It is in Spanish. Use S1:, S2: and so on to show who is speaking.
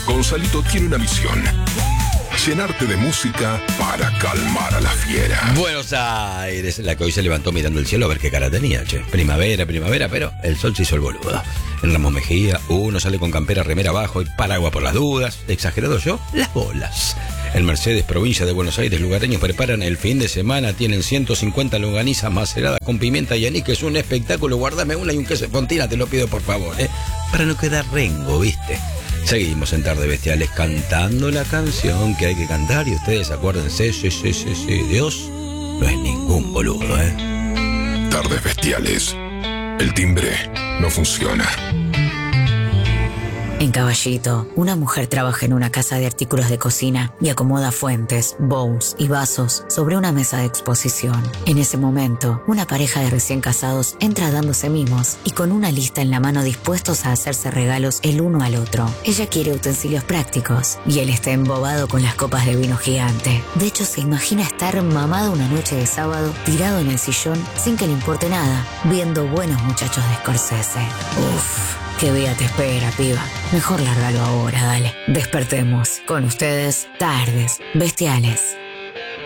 S1: Gonzalito tiene una misión: llenarte de música para calmar a la fiera.
S2: Buenos Aires, la que hoy se levantó mirando el cielo a ver qué cara tenía, che. Primavera, pero el sol se hizo el boludo. En Ramos Mejía, uno sale con campera, remera abajo y paraguas por las dudas. Exagerado yo, las bolas. En Mercedes, provincia de Buenos Aires, lugareños preparan el fin de semana. Tienen 150 longanizas maceradas con pimienta y anís, que es un espectáculo. Guardame una y un queso de fontina, te lo pido por favor, para no quedar rengo, ¿viste? Seguimos en Tardes Bestiales cantando la canción que hay que cantar y ustedes acuérdense, sí, Dios no es ningún boludo,
S1: Tardes Bestiales. El timbre no funciona.
S3: En Caballito, una mujer trabaja en una casa de artículos de cocina y acomoda fuentes, bowls y vasos sobre una mesa de exposición. En ese momento, una pareja de recién casados entra dándose mimos y con una lista en la mano dispuestos a hacerse regalos el uno al otro. Ella quiere utensilios prácticos y él está embobado con las copas de vino gigante. De hecho, se imagina estar mamado una noche de sábado, tirado en el sillón, sin que le importe nada, viendo Buenos Muchachos de Scorsese. Uff. ¿Qué día te espera, piba? Mejor lárgalo ahora, dale. Despertemos. Con ustedes, Tardes Bestiales.